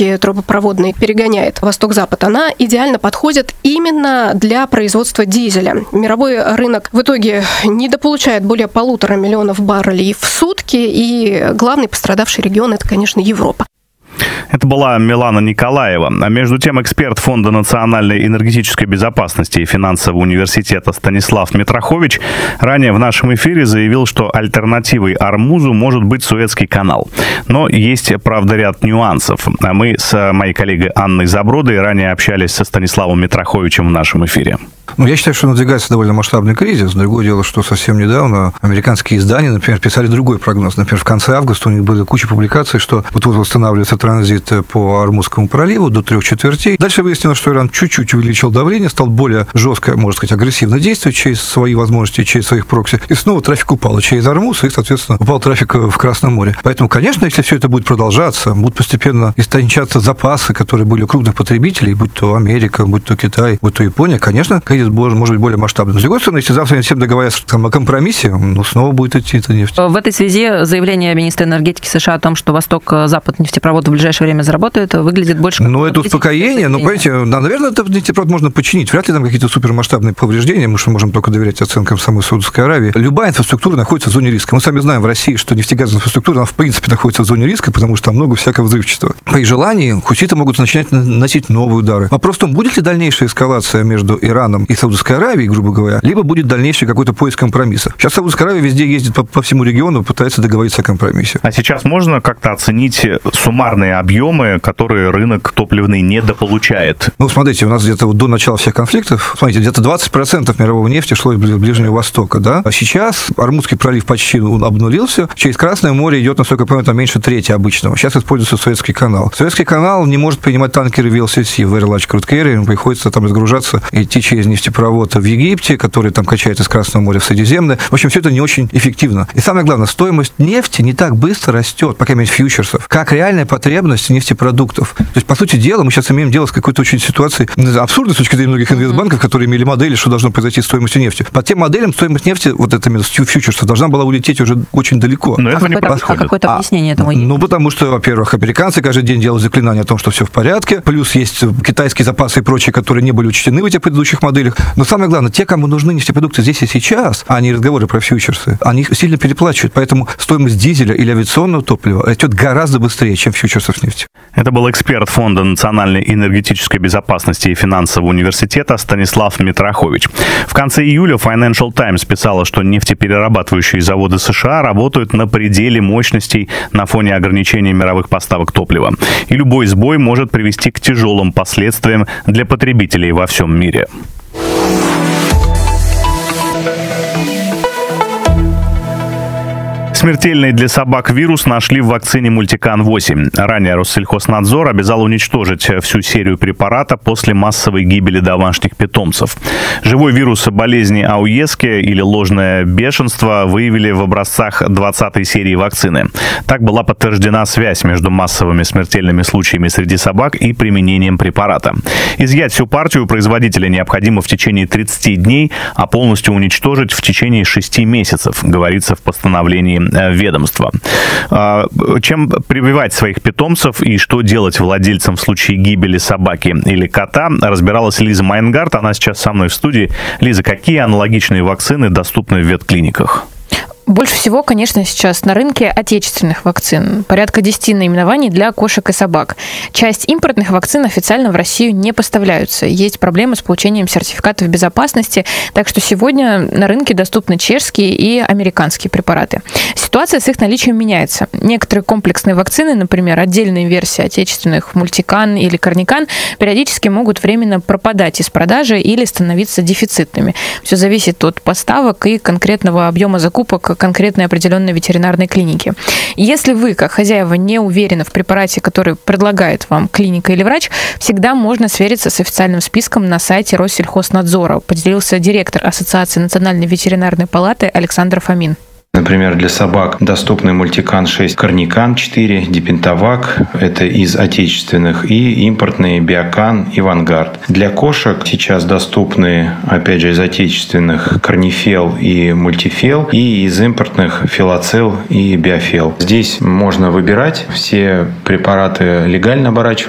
нитки трубопроводные перегоняет восток-запад, она идеально подходит именно для производства дизеля. Мировой рынок в итоге недополучает более 1,5 миллиона баррелей в сутки, и главный пострадавший регион – это, конечно, Европа. Это была Милана Николаева. А между тем, эксперт Фонда национальной энергетической безопасности и финансового университета Станислав Митрохович ранее в нашем эфире заявил, что альтернативой Ормузу может быть Суэцкий канал. Но есть, правда, ряд нюансов. А мы с моей коллегой Анной Забродой ранее общались со Станиславом Митроховичем в нашем эфире. Я считаю, что надвигается довольно масштабный кризис. Другое дело, что совсем недавно американские издания, например, писали другой прогноз. Например, в конце августа у них были куча публикаций, что вот восстанавливается транзит по Ормузскому проливу до 3/4. Дальше выяснилось, что Иран чуть-чуть увеличил давление, стал более жестко, можно сказать, агрессивно действовать через свои возможности, через своих прокси. И снова трафик упал через Ормуз, и, соответственно, упал трафик в Красном море. Поэтому, конечно, если все это будет продолжаться, будут постепенно истончаться запасы, которые были у крупных потребителей, будь то Америка, будь то Китай, будь то Япония, конечно, кризис может быть более масштабным. С другой стороны, если завтра они всем договорятся о компромиссе, снова будет идти эта нефть. В этой связи заявление министра энергетики США о том, что Восток-Запад нефтепровод в ближайшее время заработает, выглядит больше... Это успокоение. Понимаете, наверное, этот нефтепровод можно починить. Вряд ли там какие-то супермасштабные повреждения, мы можем только доверять оценкам самой Саудовской Аравии. Любая инфраструктура находится в зоне риска. Мы сами знаем в России, что нефтегазовая инфраструктура, она в принципе находится в зоне риска, потому что там много всякого взрывчатого. При желании хуситы могут начинать наносить новые удары. Вопрос в том, будет ли дальнейшая эскалация между Ираном и Саудовской Аравией, грубо говоря, либо будет дальнейший какой-то поиск компромисса. Сейчас Саудовская Аравия везде ездит по всему региону, пытается договориться о компромиссе. А сейчас можно как-то оценить суммарные объемы, которые рынок топливный недополучает? Смотрите, у нас где-то до начала всех конфликтов, где-то 20% мирового нефти шло из Ближнего Востока, да? А сейчас Ормузский пролив почти обнулился, через Красное море идет, насколько я помню, там меньше трети обычного. Сейчас используется Суэцкий канал. Суэцкий канал не может принимать танкеры VLCC, Very Large Crude Carrier, приходится там разгружаться, идти через нефтепровод в Египте, который там качает из Красного моря в Средиземное. В общем, все это не очень эффективно. И самое главное, стоимость нефти не так быстро растет, по крайней мере, фьючерсов, как реальная потребность нефтепродуктов. То есть, по сути дела, мы сейчас имеем дело с какой-то очень ситуацией абсурдной с точки зрения многих инвестбанков, которые имели модели, что должно произойти с стоимостью нефти. По тем моделям стоимость нефти, вот эта фьючерсов, должна была улететь уже очень далеко. Но это не подходит. Какое-то объяснение этому есть? Потому что, во-первых, американцы каждый день делают заклинания о том, что все в порядке, плюс есть китайские запасы и прочие, которые не были учтены в этих предыдущих моделях. Но самое главное, те, кому нужны нефтепродукты здесь и сейчас, а не разговоры про фьючерсы, они сильно переплачивают. Поэтому стоимость дизеля или авиационного топлива растет гораздо быстрее, чем фьючерсов нефти. Это был эксперт Фонда национальной энергетической безопасности и финансового университета Станислав Митрохович. В конце июля Financial Times писала, что нефтеперерабатывающие заводы США работают на пределе мощностей на фоне ограничения мировых поставок топлива. И любой сбой может привести к тяжелым последствиям для потребителей во всем мире. Смертельный для собак вирус нашли в вакцине Мультикан-8. Ранее Россельхознадзор обязал уничтожить всю серию препарата после массовой гибели домашних питомцев. Живой вирус болезни Ауески или ложное бешенство выявили в образцах 20-й серии вакцины. Так была подтверждена связь между массовыми смертельными случаями среди собак и применением препарата. Изъять всю партию производителя необходимо в течение 30 дней, а полностью уничтожить в течение 6 месяцев, говорится в постановлении ведомства. Чем прививать своих питомцев и что делать владельцам в случае гибели собаки или кота, разбиралась Лиза Майнгард. Она сейчас со мной в студии. Лиза, какие аналогичные вакцины доступны в ветклиниках? Больше всего, конечно, сейчас на рынке отечественных вакцин. Порядка 10 наименований для кошек и собак. Часть импортных вакцин официально в Россию не поставляются. Есть проблемы с получением сертификатов безопасности, так что сегодня на рынке доступны чешские и американские препараты. Ситуация с их наличием меняется. Некоторые комплексные вакцины, например, отдельные версии отечественных Мультикан или Корникан, периодически могут временно пропадать из продажи или становиться дефицитными. Все зависит от поставок и конкретного объема закупок конкретной определенной ветеринарной клиники. Если вы, как хозяева, не уверены в препарате, который предлагает вам клиника или врач, всегда можно свериться с официальным списком на сайте Россельхознадзора, поделился директор Ассоциации национальной ветеринарной палаты Александр Фомин. Например, для собак доступны Мультикан 6, Корникан 4, Дипентовак, это из отечественных, и импортные Биокан и Вангард. Для кошек сейчас доступны, опять же, из отечественных Корнифел и Мультифел, и из импортных Филоцил и Биофел. Здесь можно выбирать, все препараты легально оборачиваются